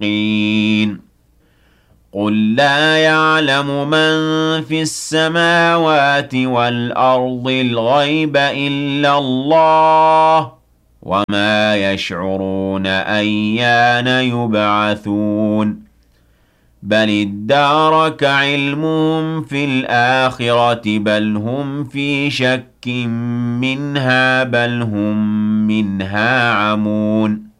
المتقين قل لا يعلم من في السماوات والأرض الغيب إلا الله وما يشعرون أيان يبعثون بل ادارك علمهم في الآخرة بل هم في شك منها بل هم منها عمون